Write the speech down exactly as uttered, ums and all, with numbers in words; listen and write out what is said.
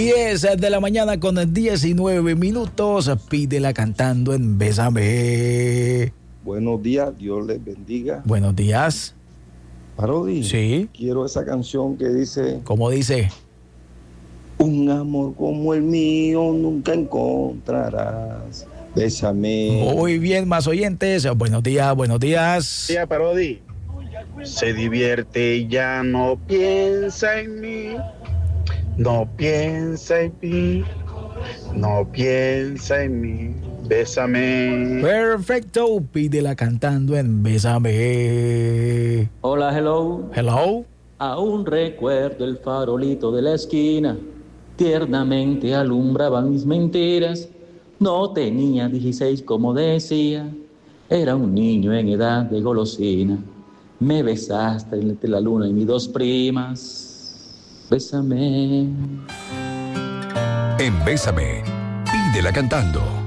diez de la mañana con diecinueve minutos. Pídela cantando en Bésame. Buenos días, Dios les bendiga. Buenos días. Parodi. Sí. Quiero esa canción que dice... ¿Cómo dice? Un amor como el mío nunca encontrarás. Bésame. Muy bien, más oyentes. Buenos días, buenos días. Día Parodi. Se divierte y ya no piensa en mí. No piensa en mí. No piensa en mí. Bésame. Perfecto. Pídela cantando en Bésame. Hola, hello. Hello. Aún recuerdo el farolito de la esquina. Tiernamente alumbraban mis mentiras. No tenía dieciséis como decía. Era un niño en edad de golosina. Me besaste entre la luna y mis dos primas. Bésame. En Bésame, pídela cantando.